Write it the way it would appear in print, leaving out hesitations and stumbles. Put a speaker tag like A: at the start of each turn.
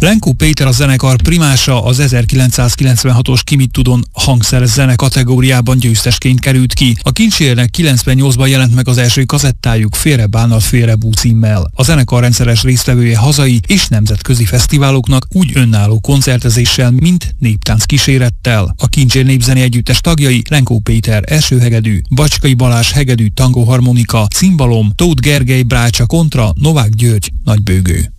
A: Lenkó Péter a zenekar primása az 1996-os Ki mit tudon hangszeres zene kategóriában győztesként került ki. A Kincsérnek 98-ban jelent meg az első kazettájuk Félre bánat, félre bú címmel. A zenekar rendszeres résztvevője hazai és nemzetközi fesztiváloknak, úgy önálló koncertezéssel, mint néptánc kísérettel. A Kincsér népzene együttes tagjai Lenkó Péter első hegedű, Bacskai Balázs hegedű, tangóharmonika, cimbalom, Tóth Gergely brácsa kontra, Novák György nagybőgő.